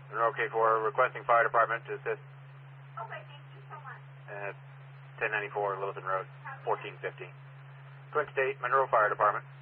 Monroe K4 requesting fire department to assist. Okay, thank you so much. 1094 Littleton Road, 1415. Twin State Monroe Fire Department.